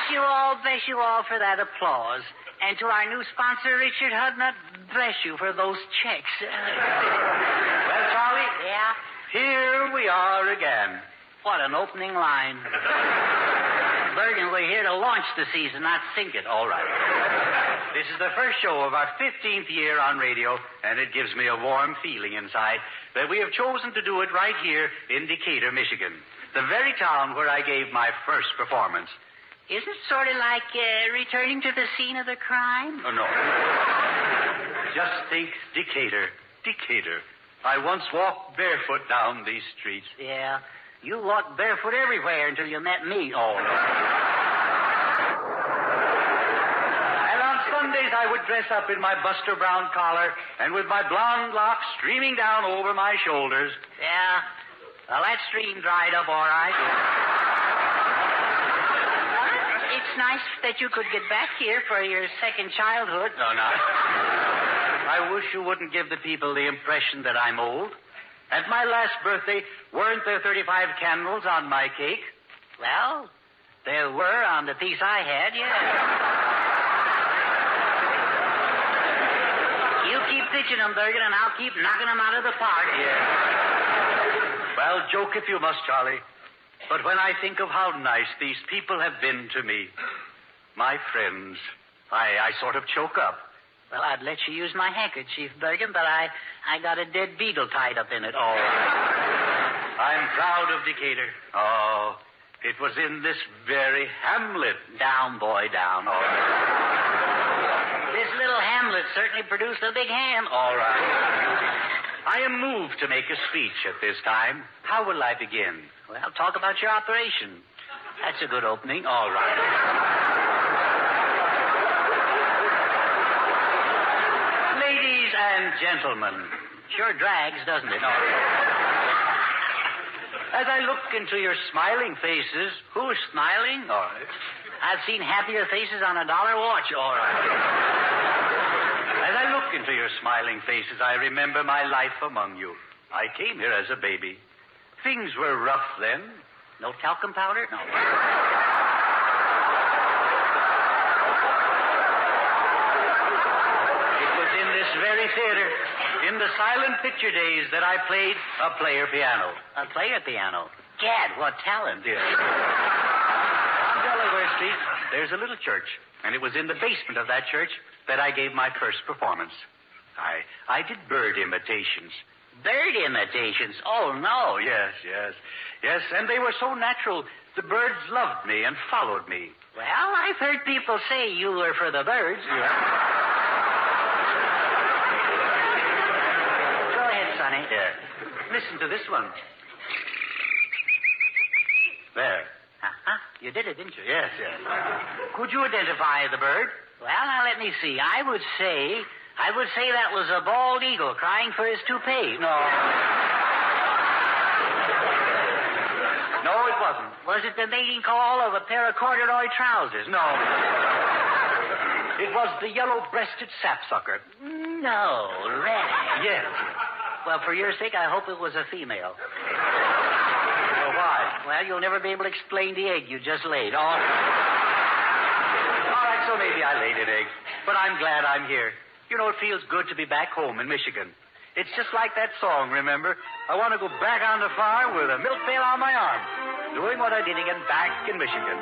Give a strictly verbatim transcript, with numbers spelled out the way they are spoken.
bless you all, bless you all for that applause. And to our new sponsor, Richard Hudnut, bless you for those checks. Well, Charlie? Yeah? Here we are again. What an opening line. Bergen, we're here to launch the season, not sink it. All right. This is the first show of our fifteenth year on radio, and it gives me a warm feeling inside that we have chosen to do it right here in Decatur, Michigan, the very town where I gave my first performance. Is it sort of like uh, returning to the scene of the crime? Oh, no. Just think, Decatur, Decatur. I once walked barefoot down these streets. Yeah. You walked barefoot everywhere until you met me. Oh, no. And on Sundays I would dress up in my Buster Brown collar and with my blonde locks streaming down over my shoulders. Yeah. Well, that stream dried up all right. It's nice that you could get back here for your second childhood. No, no. I wish you wouldn't give the people the impression that I'm old. At my last birthday, weren't there thirty-five candles on my cake? Well, there were on the piece I had, yeah. You keep pitching them, Bergen, and I'll keep knocking them out of the park. Yeah. Well, joke if you must, Charlie. But when I think of how nice these people have been to me, my friends, I, I sort of choke up. Well, I'd let you use my handkerchief, Bergen, but I, I got a dead beetle tied up in it. Oh, I'm proud of Decatur. Oh, it was in this very hamlet. Down, boy, down. All right. This little hamlet certainly produced a big ham. All right. I am moved to make a speech at this time. How will I begin? Well, talk about your operation. That's a good opening. All right. Ladies and gentlemen. Sure drags, doesn't it? No. As I look into your smiling faces, who's smiling? All right. I've seen happier faces on a dollar watch. All right. As I look into your smiling faces, I remember my life among you. I came here as a baby. Things were rough then. No talcum powder? No. Very theater, in the silent picture days that I played a player piano. A player piano? Gad, what talent. Yes. On Delaware Street, there's a little church, and it was in the basement of that church that I gave my first performance. I I did bird imitations. Bird imitations? Oh, no. Yes, yes. Yes, and they were so natural, the birds loved me and followed me. Well, I've heard people say you were for the birds. Yeah. Sonny. Yeah. Listen to this one. There. Uh-huh. You did it, didn't you? Yes, yes. Could you identify the bird? Well, now let me see. I would say, I would say that was a bald eagle crying for his toupee. No. No, it wasn't. Was it the mating call of a pair of corduroy trousers? No. It was the yellow-breasted sapsucker. No, really? Yes. Well, for your sake, I hope it was a female. Well, why? Well, you'll never be able to explain the egg you just laid. Oh. All right, so maybe I laid an egg. But I'm glad I'm here. You know, it feels good to be back home in Michigan. It's just like that song, remember? I want to go back on the farm with a milk pail on my arm, doing what I did again back in Michigan.